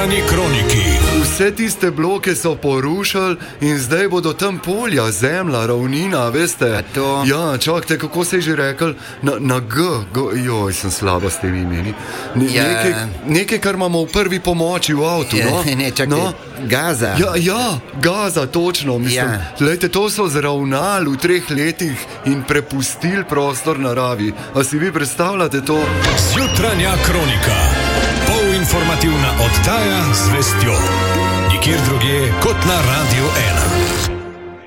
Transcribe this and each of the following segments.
Jutranji kroniki. Vse tiste bloke so porušili in zdaj bodo tam polja, zemlja, ravnina, veste. Ja, čakajte, kako se je že rekel? Na G. Joj, sem slaba s temi imeni. Nekaj, kar imamo v prvi pomoči v avtu, no? Ne, čakaj, Gaza. Ja, Gaza, točno, mislim. Glejte, to so zravnali v 3 letih in prepustili prostor naravi. A si vi predstavljate to? Jutranja kronika. Polinformativna oddaja z vestjo. Nikjer drugje kot na Radio 1.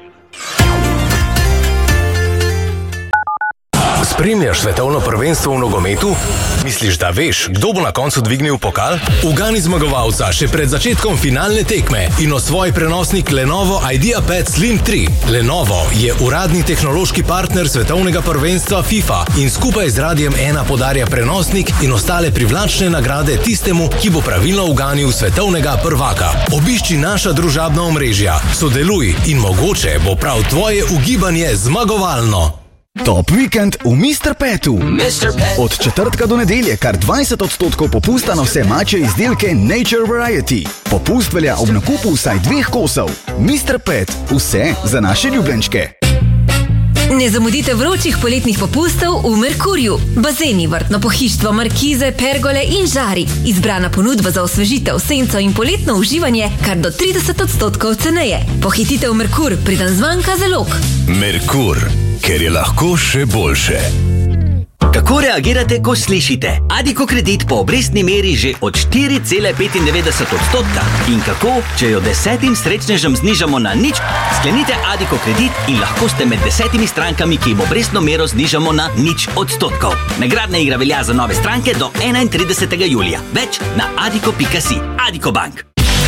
Spremljaš svetovno prvenstvo v nogometu? Misliš, da veš, kdo bo na koncu dvignil pokal? Ugani zmagovalca še pred začetkom finalne tekme in osvoj prenosnik Lenovo IdeaPad Slim 3. Lenovo je uradni tehnološki partner svetovnega prvenstva FIFA in skupaj z Radiem 1 podarja prenosnik in ostale privlačne nagrade tistemu, ki bo pravilno uganil svetovnega prvaka. Obišči naša družabna omrežja, sodeluj in mogoče bo prav tvoje ugibanje zmagovalno. Top vikend v Mr. Petu. Od četrtka do nedelje kar 20% popusta na vse mačje izdelke Nature Variety. Popust velja ob nakupu vsaj 2 kosov. Mr. Pet, vse za naše ljubljenčke. Ne zamudite vročih poletnih popustov v Merkurju. Bazeni, vrtno pohištvo, markize, pergole in žari. Izbrana ponudba za osvežitev, senco in poletno uživanje kar do 30% ceneje. Pohitite v Merkur, preden zmanjka zalog. Merkur, ker je lahko še boljše. Kako reagirate, ko slišite? Addiko kredit po obrestni meri že od 4,95%. In kako, če jo 10 srečnežem znižamo na 0, sklenite Addiko kredit in lahko ste med 10 strankami, ki jim obrestno mero znižamo na 0%. Nagradna igra velja za nove stranke do 31. julija. Več na addiko.si. Addiko Bank.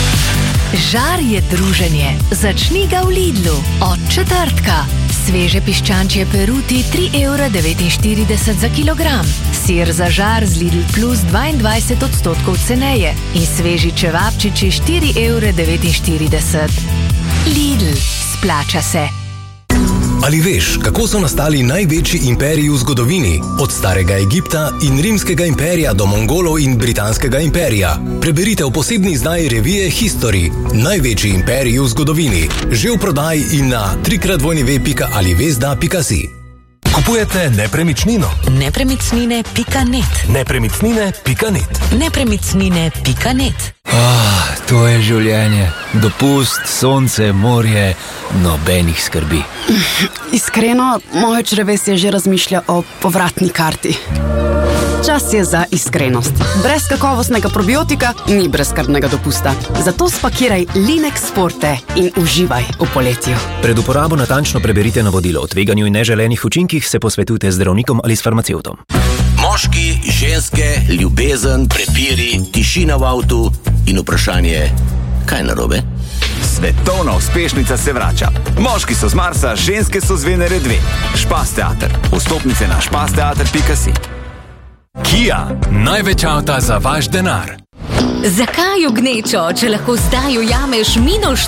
Žar je druženje. Začni ga v Lidlu. Od četrtka. Sveže piščančje peruti 3,49 € za kilogram. Sir za žar z Lidl Plus 22% ceneje. In sveži čevapčiči 4,49 €. Lidl. Splača se. Ali veš, kako so nastali največji imperiji v zgodovini? Od starega Egipta in rimskega imperija do Mongolov in britanskega imperija. Preberite v posebni izdaji revije History. Največji imperiji v zgodovini. Že v prodaji in na www.alivesda.si. Kupujete nepremičnino? Nepremičnine.net. Nepremičnine.net. Nepremičnine.net. To je življenje. Dopust, sonce, morje, nobenih skrbi. Iskreno, moje črevesje že razmišlja o povratni karti. Čas je za iskrenost. Brez kakovostnega probiotika ni brezskrbnega dopusta. Zato spakiraj Linex Forte in uživaj v poletju. Pred uporabo natančno preberite navodilo o tveganju in neželenih učinkih, se posvetujte z zdravnikom ali s farmacevtom. Moški, ženske, ljubezen, prepiri, tišina v avtu in vprašanje, kaj narobe? Svetovna uspešnica se vrača. Moški so z Marsa, ženske so z Venere 2. Špas teater. Vstopnice na špasteater.si. Kia, največ avta za vaš denar. Zakaj v gnečo, če lahko zdaj ujameš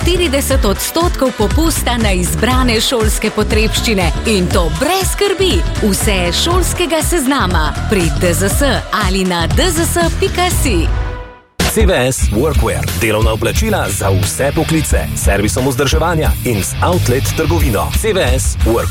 -40% popusta na izbrane šolske potrebščine? In to brez skrbi. Vse šolskega seznama pri DZS ali na dzs.si. CVS Workwear. Delovna oblačila za vse poklice. Servisom vzdrževanja in z outlet trgovino. CVS Workwear.